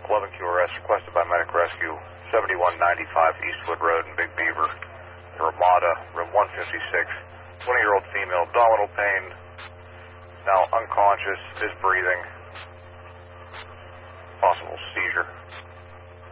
11 QRS requested by Medic Rescue, 7195 Eastwood Road in Big Beaver, Ramada, room 156, 20-year-old female, abdominal pain, now unconscious, is breathing, possible seizure.